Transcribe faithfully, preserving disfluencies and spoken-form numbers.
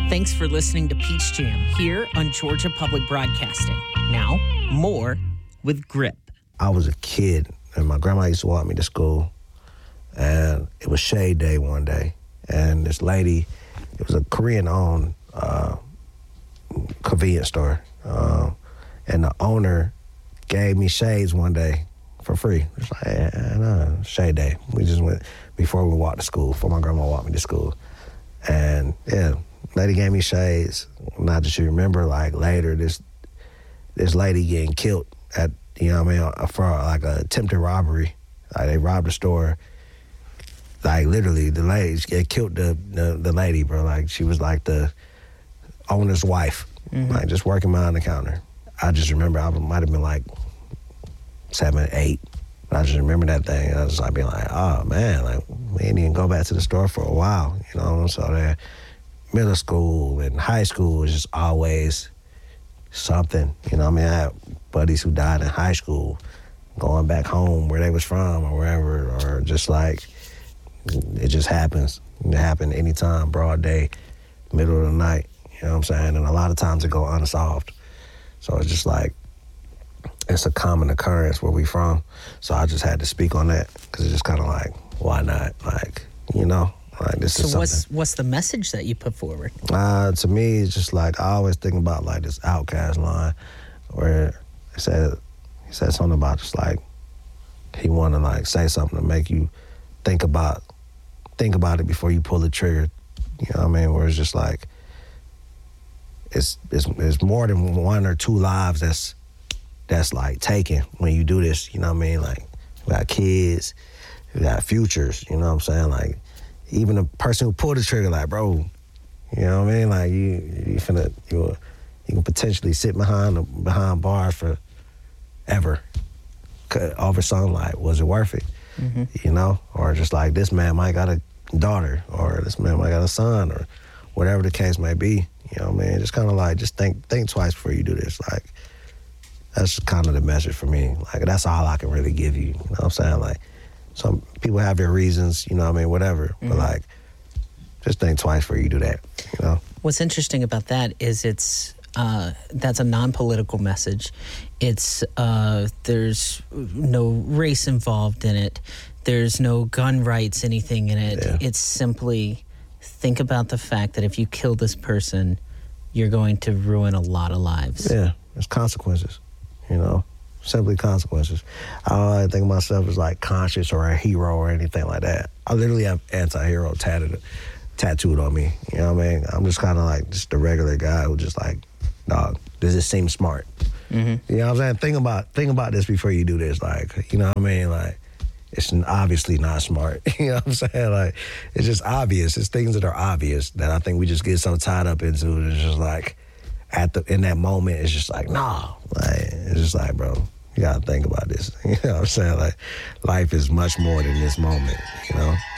Thanks for listening to Peach Jam here on Georgia Public Broadcasting. Now, more with Grip. I was a kid, and my grandma used to walk me to school, and it was Shade Day one day, and this lady, it was a Korean-owned uh, convenience store, um, and the owner gave me shades one day for free. It's like, eh, no, Shade Day. We just went before we walked to school, before my grandma walked me to school. And, yeah, lady gave me shades. Not that you remember, like, later, this this lady getting killed at, you know what I mean, for, like, a attempted robbery. Like, they robbed the store. Like, literally, the lady, it killed the, the, the lady, bro. Like, she was, like, the owner's wife, mm-hmm. like, just working behind the counter. I just remember I might have been, like, seven, eight. I just remember that thing. I was like, being like, oh, man, like, we didn't even go back to the store for a while, you know? So that middle school and high school was just always something, you know what I mean? I had buddies who died in high school, going back home where they was from or wherever, or just like, it just happens. It happened anytime, broad day, middle of the night, you know what I'm saying? And a lot of times it go unsolved. So it's just like, it's a common occurrence where we from. So I just had to speak on that because it's just kind of like, why not? Like, you know, like this so is something. what's what's the message that you put forward? Uh, to me, it's just like, I always think about like this Outkast line where it said, he said something about just like, he want to like say something to make you think about, think about it before you pull the trigger. You know what I mean? Where it's just like, it's, it's, it's more than one or two lives that's, that's like taken when you do this, you know what I mean? Like, we got kids, we got futures, you know what I'm saying? Like, even the person who pulled the trigger, like, bro, you know what I mean? Like, you you finna, you you can potentially sit behind the, behind bars forever over something like, was it worth it? Mm-hmm. You know? Or just like, this man might got a daughter, or this man might got a son, or whatever the case may be, you know what I mean? Just kind of like, just think think twice before you do this, like, that's kind of the message for me. Like, that's all I can really give you. You know what I'm saying? Like, some people have their reasons, you know what I mean, whatever. Mm-hmm. But, like, just think twice before you do that, you know? What's interesting about that is it's, uh, that's a non-political message. It's, uh, there's no race involved in it. There's no gun rights, anything in it. Yeah. It's simply, think about the fact that if you kill this person, you're going to ruin a lot of lives. Yeah, there's consequences. You know, simply consequences. I don't really think of myself as like conscious or a hero or anything like that. I literally have anti-hero tatted, tattooed on me. You know what I mean? I'm just kind of like just a regular guy who just like, dog, does this seem smart? Mm-hmm. You know what I'm saying? Think about think about this before you do this. Like, you know what I mean? Like, it's obviously not smart. You know what I'm saying? Like, it's just obvious. It's things that are obvious that I think we just get so tied up into. It's just like, at the in that moment, it's just like, nah. Like, it's just like, bro, you gotta think about this. You know what I'm saying? Like, life is much more than this moment, you know?